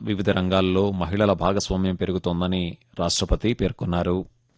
వివిధ రంగాల్లో మహిళల భాగస్వామ్యం పెరుగుతోందని రాష్ట్రపతి పేర్కొన్నారు.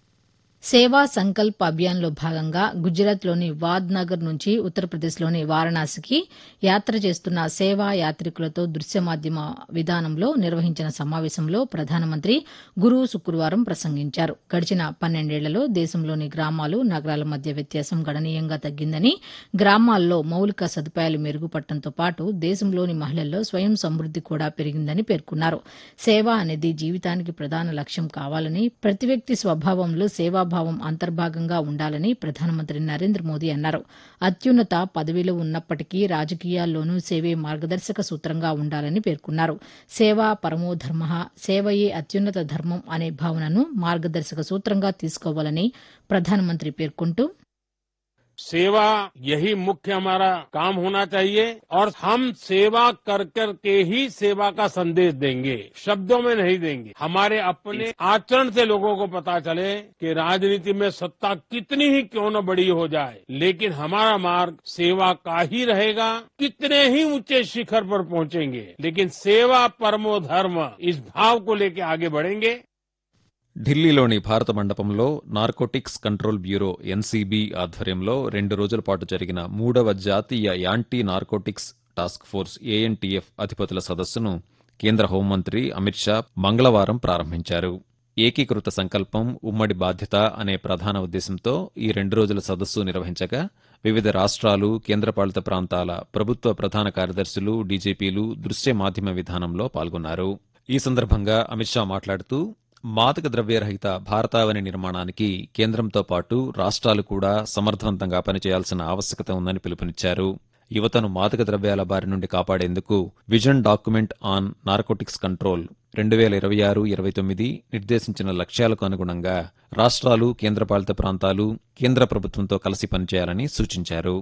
సేవా సంకల్ప్ అభియాన్లో భాగంగా గుజరాత్లోని వాద్నగర్ నుంచి ఉత్తరప్రదేశ్లోని వారణాసికి యాత్ర చేస్తున్న సేవా యాత్రికులతో దృశ్య మాధ్యమ విధానంలో నిర్వహించిన సమావేశంలో ప్రధానమంత్రి శుక్రవారం ప్రసంగించారు. గడిచిన 12 ఏళ్లలో దేశంలోని గ్రామాలు, నగరాల మధ్య వ్యత్యాసం గణనీయంగా తగ్గిందని, గ్రామాల్లో మౌలిక సదుపాయాలు మెరుగుపడటంతో పాటు దేశంలోని మహిళల్లో స్వయం సమృద్ది కూడా పెరిగిందని పేర్కొన్నారు. సేవ అనేది జీవితానికి ప్రధాన లక్ష్యం కావాలని, ప్రతి వ్యక్తి స్వభావంలో సేవాభావం అంతర్భాగంగా ఉండాలని ప్రధానమంత్రి నరేంద్ర మోదీ అన్నారు. అత్యున్నత పదవిలో ఉన్నప్పటికీ రాజకీయాల్లోనూ సేవే మార్గదర్శక సూత్రంగా ఉండాలని పేర్కొన్నారు. సేవా పరమో ధర్మః, సేవయే అత్యున్నత ధర్మం అనే భావనను మార్గదర్శక సూత్రంగా తీసుకోవాలని ప్రధానమంత్రి పేర్కొంటూ, सेवा यही मुख्य हमारा काम होना चाहिए और हम सेवा कर कर के ही सेवा का संदेश देंगे, शब्दों में नहीं देंगे. हमारे अपने आचरण से लोगों को पता चले कि राजनीति में सत्ता कितनी ही क्यों न बड़ी हो जाए, लेकिन हमारा मार्ग सेवा का ही रहेगा. कितने ही ऊंचे शिखर पर पहुंचेंगे, लेकिन सेवा परमो धर्म इस भाव को लेकर आगे बढ़ेंगे. ఢిల్లీలోని భారత మండపంలో నార్కోటిక్స్ కంట్రోల్ బ్యూరో ఎన్సీబీ ఆధ్వర్యంలో 2 రోజుల పాటు జరిగిన 3వ జాతీయ anti narcotics task force ANTF అధిపతుల సదస్సును కేంద్ర హోంమంత్రి అమిత్ షా మంగళవారం ప్రారంభించారు. ఏకీకృత సంకల్పం, ఉమ్మడి బాధ్యత అనే ప్రధాన ఉద్దేశంతో ఈ 2 రోజుల సదస్సు నిర్వహించగా వివిధ రాష్ట్రాలు, కేంద్రపాలిత ప్రాంతాల ప్రభుత్వ ప్రధాన కార్యదర్శులు, డీజీపీలు దృశ్య మాధ్యమ విధానంలో పాల్గొన్నారు. ఈ సందర్భంగా అమిత్ షా మాట్లాడుతూ, మాదక ద్రవ్యరహిత భారతావని నిర్మాణానికి కేంద్రంతో పాటు రాష్ట్రాలు కూడా సమర్థవంతంగా పనిచేయాల్సిన ఆవశ్యకత ఉందని పిలుపునిచ్చారు. యువతను మాదక ద్రవ్యాల బారి నుండి కాపాడేందుకు vision document on narcotics control 2026-29 నిర్దేశించిన లక్ష్యాలకు అనుగుణంగా రాష్ట్రాలు, కేంద్రపాలిత ప్రాంతాలు కేంద్ర ప్రభుత్వంతో కలిసి పనిచేయాలని సూచించారు.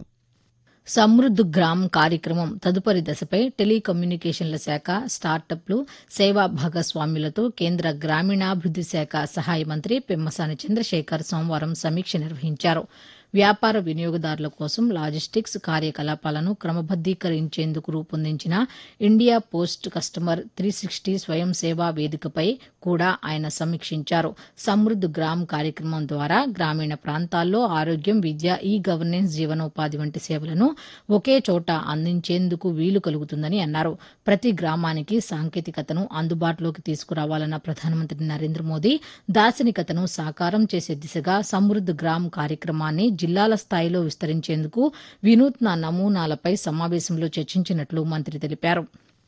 సమృద్ధ్ గ్రామ్ కార్యక్రమం తదుపరి దశపై టెలికమ్యూనికేషన్ల శాఖ, స్టార్టప్లు, సేవా భాగస్వామ్యులతో కేంద్ర గ్రామీణాభివృద్ది శాఖ సహాయ మంత్రి పెమ్మసాని చంద్రశేఖర్ సోమవారం సమీక్ష నిర్వహించారు. వ్యాపార వినియోగదారుల కోసం లాజిస్టిక్స్ కార్యకలాపాలను క్రమబద్దీకరించేందుకు రూపొందించిన ఇండియా పోస్ట్ కస్టమర్ 360 స్వయం సేవా వేదికపై కూడా ఆయన సమీక్షించారు. సమృద్ధ్ గ్రామ్ కార్యక్రమం ద్వారా గ్రామీణ ప్రాంతాల్లో ఆరోగ్యం, విద్య, ఈ గవర్నెన్స్, జీవనోపాధి వంటి సేవలను ఒకే చోట అందించేందుకు వీలు కలుగుతుందని అన్నారు. ప్రతి గ్రామానికి సాంకేతికతను అందుబాటులోకి తీసుకురావాలన్న ప్రధానమంత్రి నరేంద్ర మోదీ దార్శనికతను సాకారం చేసే దిశగా సమృద్ధ్ గ్రామ్ కార్యక్రమాన్ని జిల్లాల స్థాయిలో విస్తరించేందుకు వినూత్న నమూనాలపై సమావేశంలో చర్చించినట్లు మంత్రి తెలిపారు.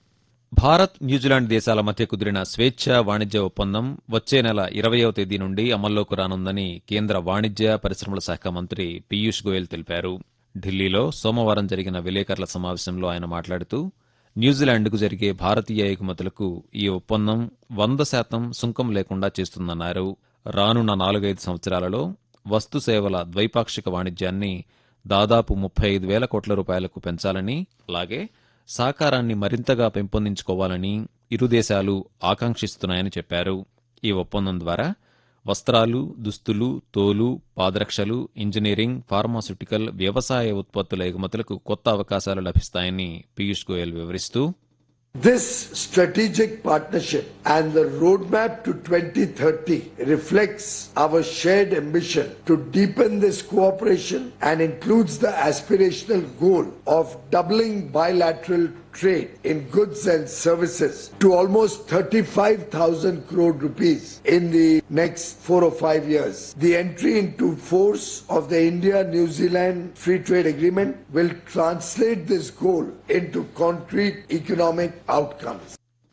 భారత్, న్యూజిలాండ్ దేశాల మధ్య కుదిరిన స్వేచ్ఛా వాణిజ్య ఒప్పందం వచ్చే నెల 20వ తేదీ నుండి అమల్లోకి రానుందని కేంద్ర వాణిజ్య పరిశ్రమల శాఖ మంత్రి పీయూష్ గోయల్ తెలిపారు. ఢిల్లీలో సోమవారం జరిగిన విలేకరుల సమావేశంలో ఆయన మాట్లాడుతూ, న్యూజిలాండ్కు జరిగే భారతీయ ఎగుమతులకు ఈ ఒప్పందం 100% సుంకం లేకుండా చేస్తుందన్నారు. రానున్న 4-5 సంవత్సరాలలో వస్తు సేవల ద్వైపాక్షిక వాణిజ్యాన్ని దాదాపు 35,000 కోట్ల రూపాయలకు పెంచాలని, అలాగే సహకారాన్ని మరింతగా పెంపొందించుకోవాలని ఇరు దేశాలు ఆకాంక్షిస్తున్నాయని చెప్పారు. ఈ ఒప్పందం ద్వారా వస్త్రాలు, దుస్తులు, తోలు, పాదరక్షలు, ఇంజనీరింగ్, ఫార్మాస్యూటికల్, వ్యవసాయ ఉత్పత్తుల ఎగుమతులకు కొత్త అవకాశాలు లభిస్తాయని పీయూష్ గోయల్ వివరిస్తూ, This strategic partnership and the roadmap to 2030 reflects our shared ambition to deepen this cooperation and includes the aspirational goal of doubling bilateral trade in goods and services to almost 35,000 crore rupees in the next 4 or 5 years. The entry into force of the India-New Zealand Free Trade Agreement will translate this goal into concrete economic outcomes.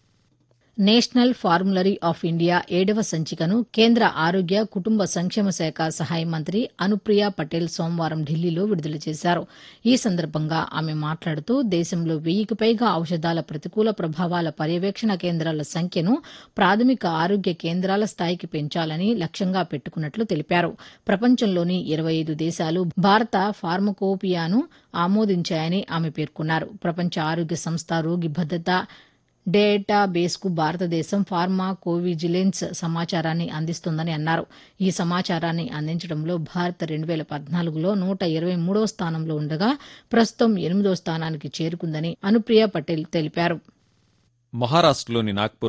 National formulary of India 7వ సంచికను కేంద్ర ఆరోగ్య, కుటుంబ సంక్షేమ శాఖ సహాయ మంత్రి అనుప్రియ పటేల్ సోమవారం ఢిల్లీలో విడుదల చేశారు. ఈ సందర్భంగా ఆమె మాట్లాడుతూ, దేశంలో 1000కి పైగా ఔషధాల ప్రతికూల ప్రభావాల పర్యవేక్షణ కేంద్రాల సంఖ్యను ప్రాథమిక ఆరోగ్య కేంద్రాల స్థాయికి పెంచాలని లక్ష్యంగా పెట్టుకున్నట్లు తెలిపారు. ప్రపంచంలోని 25 దేశాలు భారత ఫార్మకోపియాను ఆమోదించాయని ఆమె పేర్కొన్నారు. ప్రపంచ ఆరోగ్య సంస్థ రోగి భద్రత డేటాబేస్కు భారతదేశం ఫార్మాకోవిజిలెన్స్ సమాచారాన్ని అందిస్తోందని అన్నారు. ఈ సమాచారాన్ని అందించడంలో భారత్ 2014లో 123వ స్థానంలో ఉండగా ప్రస్తుతం 8వ స్థానానికి చేరుకుందని అనుప్రియ పటేల్ తెలిపారు. మహారాష్ట్రలోని నాగ్పూర్